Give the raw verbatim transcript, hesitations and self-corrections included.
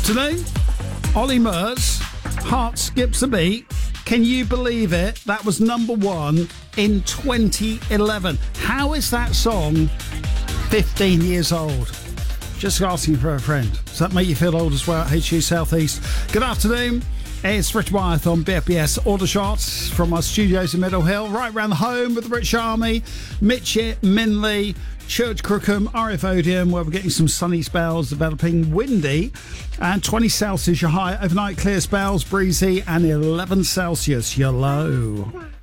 afternoon. Ollie Murs, Heart Skips a Beat. Can you believe it? That was number one in twenty eleven. How is that song fifteen years old? Just asking for a friend. Does that make you feel old as well? H U South East. Good afternoon. It's Rich Wyeth on B F B S Order Shots from our studios in Middle Hill, right round the home with the British Army, Mitchett, Minley, Church Crookham, R F Odium, where we're getting some sunny spells, developing windy, and twenty Celsius your high, overnight clear spells, breezy, and eleven Celsius your low.